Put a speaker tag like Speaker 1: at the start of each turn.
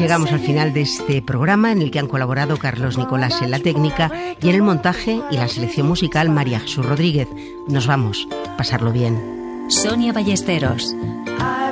Speaker 1: llegamos al final de este programa en el que han colaborado Carlos Nicolás en la técnica y en el montaje y la selección musical María Jesús Rodríguez. Nos vamos. Pasarlo bien.
Speaker 2: Sonia Ballesteros.